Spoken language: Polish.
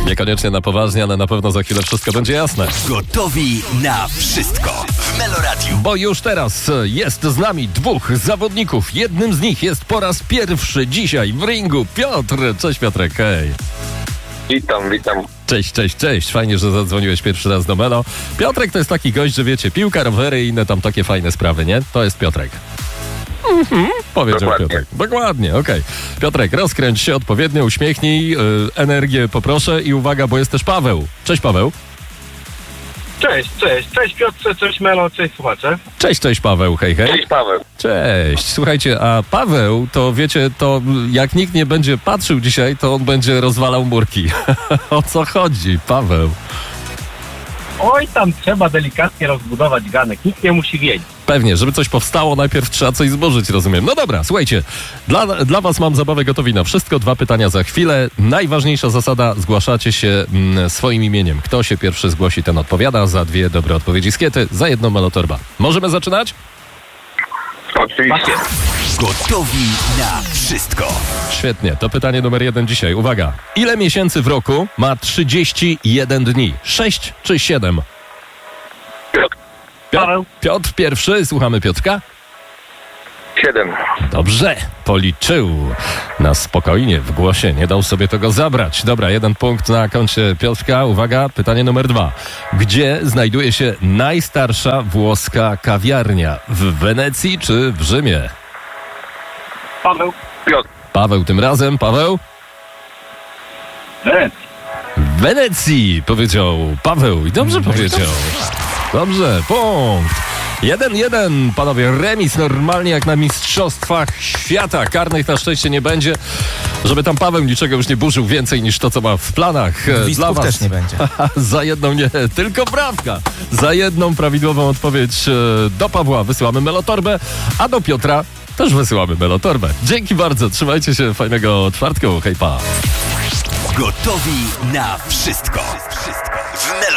Niekoniecznie na poważnie, ale na pewno za chwilę wszystko będzie jasne. Gotowi na wszystko w Meloradiu. Bo już teraz jest z nami dwóch zawodników. Jednym z nich jest po raz pierwszy dzisiaj w ringu Piotr. Cześć Piotrek, hej. Witam. Cześć. Fajnie, że zadzwoniłeś pierwszy raz do Melo. Piotrek to jest taki gość, że wiecie, piłka, rowery i inne tam takie fajne sprawy, nie? To jest Piotrek. Powiedział Dokładnie. Piotrek. Dokładnie, okej. Piotrek, rozkręć się odpowiednio, uśmiechnij, energię poproszę i uwaga, bo jest też Paweł. Cześć Paweł. Cześć Piotrze, cześć Melo, cześć słuchacze. Cześć Paweł, hej. Cześć Paweł. Cześć. Słuchajcie, a Paweł, to wiecie, to jak nikt nie będzie patrzył dzisiaj, to on będzie rozwalał murki. O co chodzi, Paweł? Oj, tam trzeba delikatnie rozbudować ganek, nikt nie musi wiedzieć. Pewnie, żeby coś powstało, najpierw trzeba coś zburzyć, rozumiem. No dobra, słuchajcie, dla was mam zabawę gotowi na wszystko. 2 pytania za chwilę. Najważniejsza zasada, zgłaszacie się swoim imieniem. Kto się pierwszy zgłosi, ten odpowiada. Za 2 dobre odpowiedzi z kiety, za 1 melotorba. Możemy zaczynać? Oczywiście. Gotowi na wszystko. Świetnie, to pytanie numer 1 dzisiaj. Uwaga, ile miesięcy w roku ma 31 dni? 6 czy 7? Paweł. Piotr pierwszy, słuchamy Piotrka. 7. Dobrze, policzył. Na spokojnie, w głosie, nie dał sobie tego zabrać. Dobra, 1 punkt na koncie Piotrka. Uwaga, pytanie numer 2. Gdzie znajduje się najstarsza włoska kawiarnia? W Wenecji czy w Rzymie? Paweł. Piotr. Paweł tym razem. Paweł? W Wenecji, powiedział Paweł. I dobrze powiedział. Dobrze, punkt. 1-1, panowie, remis normalnie jak na mistrzostwach świata. Karnych na szczęście nie będzie, żeby tam Paweł niczego już nie burzył więcej niż to, co ma w planach. Gwizdków Dla was też nie będzie. za jedną nie, tylko brawka. Za jedną prawidłową odpowiedź do Pawła wysyłamy melotorbę, a do Piotra też wysyłamy melotorbę. Dzięki bardzo, trzymajcie się, fajnego czwartku, hej pa. Gotowi na wszystko w